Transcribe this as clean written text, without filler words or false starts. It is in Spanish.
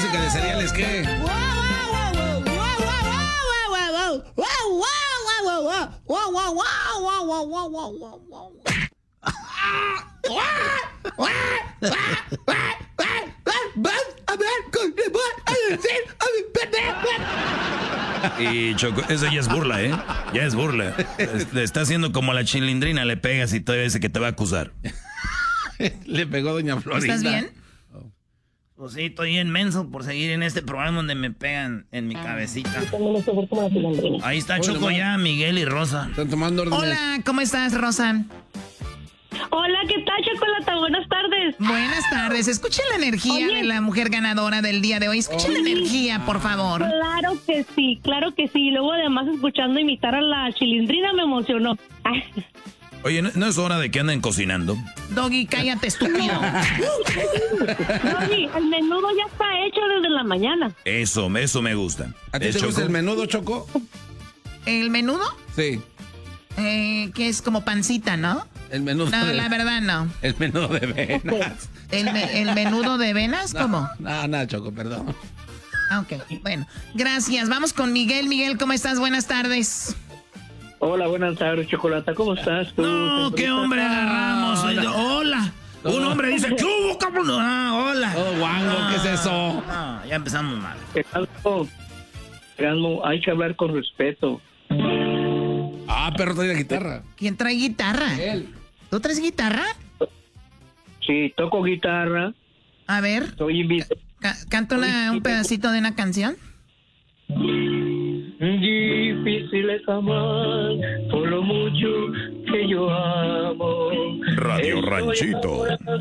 música de cereales, ¿qué? Y Choco, eso ya es burla, ¿eh? Ya es burla. Le está haciendo como a la Chilindrina, le pegas y todavía dice que te va a acusar. Le pegó doña Florinda. ¿Estás bien? Pues sí, estoy inmenso por seguir en este programa donde me pegan en mi cabecita. Ahí está Choco ya, Miguel y Rosa. Están tomando órdenes. Hola, ¿cómo estás, Rosa? Hola, ¿qué tal, Chocolata? Buenas tardes. Buenas tardes. Escuchen la energía de la mujer ganadora del día de hoy. Escuchen la energía, por favor. Claro que sí, claro que sí. Luego, además, escuchando imitar a la Chilindrina me emocionó. Oye, ¿no es hora de que anden cocinando? Doggy, cállate, estúpido. Doggy, el menudo ya está hecho desde la mañana. Eso me gusta. ¿A ti te gusta el menudo, Choco? ¿El menudo? Sí. Que es como pancita, ¿no? El menudo. No, la verdad no. El menudo de venas. ¿El menudo de venas? ¿Cómo? No, Choco, perdón. Ah, ok, bueno. Gracias. Vamos con Miguel. Miguel, ¿cómo estás? Buenas tardes. Hola, buenas tardes, Chocolata. ¿Cómo estás tú? No, qué hombre agarramos. Hola. Un hombre dice, ¿qué hubo, cabrón? Ah, hola. Oh, guango, ¿qué es eso? No, ya empezamos mal. Hay que hablar con respeto. Ah, perro trae la guitarra. ¿Quién trae guitarra? Él. ¿Tú traes guitarra? Sí, toco guitarra. A ver, Soy invitado. canta un pedacito de una canción. Difícil es amar por lo mucho que yo amo. Radio Ranchito.